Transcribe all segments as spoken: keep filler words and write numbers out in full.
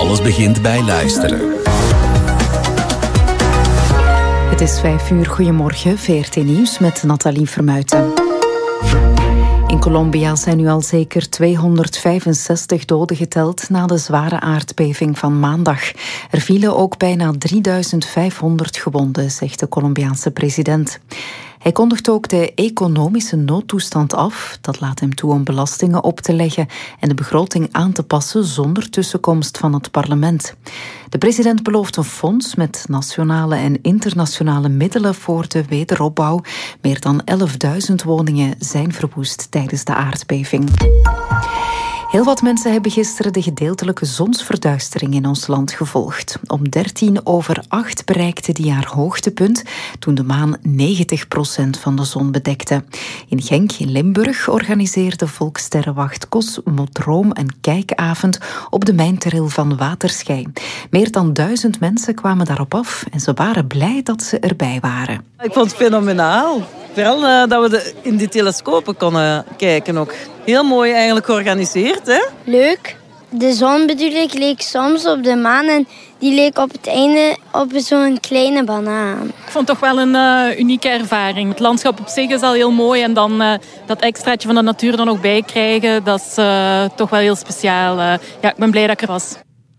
Alles begint bij luisteren. Het is vijf uur. Goedemorgen. V R T Nieuws met Nathalie Vermuijten. In Colombia zijn nu al zeker tweehonderdvijfenzestig doden geteld na de zware aardbeving van maandag. Er vielen ook bijna drieduizend vijfhonderd gewonden, zegt de Colombiaanse president. Hij kondigt ook de economische noodtoestand af. Dat laat hem toe om belastingen op te leggen en de begroting aan te passen zonder tussenkomst van het parlement. De president belooft een fonds met nationale en internationale middelen voor de wederopbouw. Meer dan elfduizend woningen zijn verwoest tijdens de aardbeving. Heel wat mensen hebben gisteren de gedeeltelijke zonsverduistering in ons land gevolgd. Om dertien over acht bereikte die haar hoogtepunt toen de maan negentig procent van de zon bedekte. In Genk in Limburg organiseerde Volkssterrenwacht Cosmodroom een kijkavond op de mijnteril van Waterschei. Meer dan duizend mensen kwamen daarop af en ze waren blij dat ze erbij waren. Ik vond het fenomenaal. Vooral uh, dat we de, in die telescopen konden kijken ook. Heel mooi eigenlijk georganiseerd, hè? Leuk. De zon bedoel ik leek soms op de maan en die leek op het einde op zo'n kleine banaan. Ik vond het toch wel een uh, unieke ervaring. Het landschap op zich is al heel mooi en dan uh, dat extraatje van de natuur er dan ook bij krijgen, dat is uh, toch wel heel speciaal. Uh, ja, ik ben blij dat ik er was.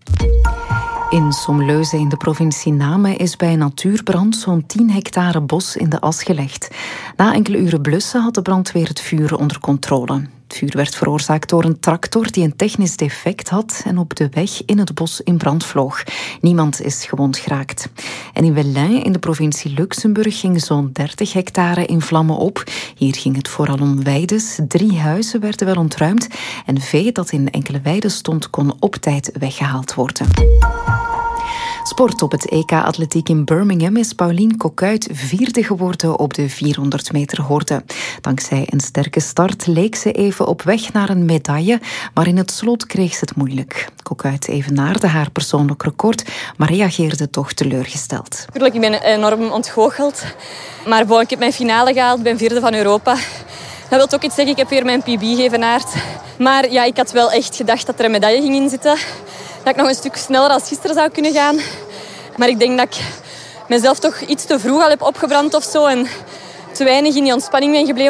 In Somleuze in de provincie Namen is bij een natuurbrand zo'n tien hectare bos in de as gelegd. Na enkele uren blussen had de brandweer het vuur onder controle. Het vuur werd veroorzaakt door een tractor die een technisch defect had en op de weg in het bos in brand vloog. Niemand is gewond geraakt. En in Velin in de provincie Luxemburg ging zo'n dertig hectare in vlammen op. Hier ging het vooral om weides. Drie huizen werden wel ontruimd en vee dat in enkele weiden stond kon op tijd weggehaald worden. Sport op het E K Atletiek in Birmingham is Pauline Coquuyt vierde geworden op de vierhonderd meter horde. Dankzij een sterke start leek ze even op weg naar een medaille, maar in het slot kreeg ze het moeilijk. Coquuyt evenaarde haar persoonlijk record, maar reageerde toch teleurgesteld. Natuurlijk, ik ben enorm ontgoocheld. Maar bon, ik heb mijn finale gehaald, ik ben vierde van Europa. Dat wil ook iets zeggen, ik heb weer mijn P B geëvenaard. Maar ja, ik had wel echt gedacht dat er een medaille ging in zitten. Dat ik nog een stuk sneller als gisteren zou kunnen gaan. Maar ik denk dat ik mezelf toch iets te vroeg al heb opgebrand of zo. En te weinig in die ontspanning ben gebleven.